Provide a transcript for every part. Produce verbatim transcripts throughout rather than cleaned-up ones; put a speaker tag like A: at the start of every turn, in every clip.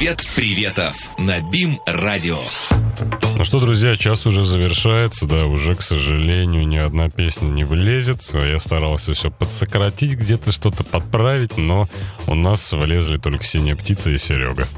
A: Привет приветов на БИМ-радио.
B: Ну что, друзья, час уже завершается, да, уже, к сожалению, ни одна песня не влезет. Я старался все подсократить, где-то что-то подправить, но у нас влезли только «Синяя птица» и «Серега».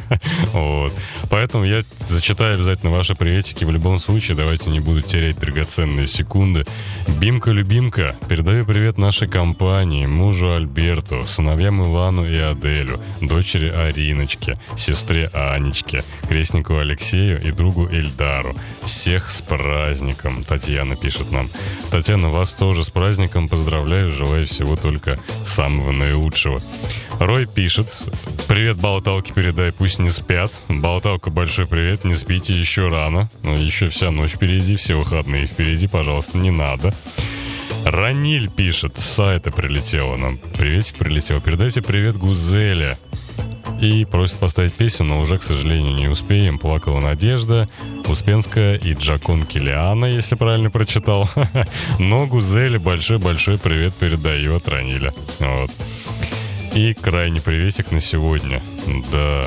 B: Вот. Поэтому я зачитаю обязательно ваши приветики в любом случае. Давайте не буду терять драгоценные секунды. Бимка-любимка, передаю привет нашей компании, мужу Альберту, сыновьям Ивану и Аделю, дочери Ариночке, сестре Анечке, крестнику Алексею и другу Эльдару. Всех с праздником, Татьяна пишет нам. Татьяна, вас тоже с праздником поздравляю, желаю всего только самого наилучшего. Рой пишет: привет, болталки, передай, пусть не спят. Болталка, большой привет, не спите, еще рано. Но еще вся ночь впереди, все выходные впереди, пожалуйста, не надо. Раниль пишет, с сайта прилетела нам. Приветик прилетел. Передайте привет Гузеле. И просит поставить песню, но уже, к сожалению, не успеем. Плакала Надежда, Успенская и Джакон Килиана, если правильно прочитал. Но Гузеле большой-большой привет передает Раниля. Вот. И крайний приветик на сегодня. Да.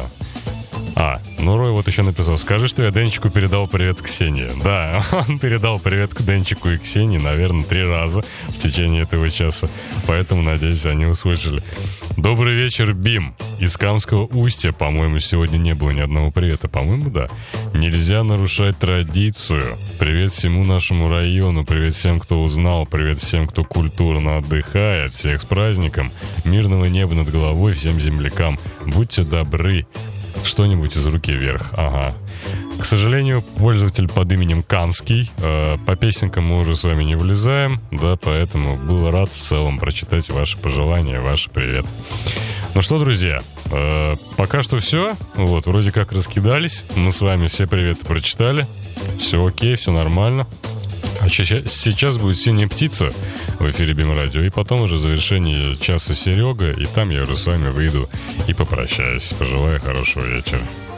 B: А, ну Рой вот еще написал: скажи, что я Денчику передал привет Ксении. Да, он передал привет к Денчику и Ксении, наверное, три раза в течение этого часа. Поэтому, надеюсь, они услышали. Добрый вечер, Бим. Из Камского Устья, по-моему, сегодня не было ни одного привета. По-моему, да. Нельзя нарушать традицию. Привет всему нашему району. Привет всем, кто узнал. Привет всем, кто культурно отдыхает. Всех с праздником. Мирного неба над головой всем землякам. Будьте добры. Что-нибудь из руки вверх. Ага. К сожалению, пользователь под именем Камский. Э, по песенкам мы уже с вами не влезаем, да, поэтому был рад в целом прочитать ваши пожелания, ваши привет. Ну что, друзья, э, пока что все. Вот, вроде как раскидались. Мы с вами все приветы прочитали. Все окей, все нормально. А сейчас будет «Синяя птица» в эфире БИМ-радио, и потом уже завершение часа Серега, и там я уже с вами выйду и попрощаюсь. Пожелаю хорошего вечера.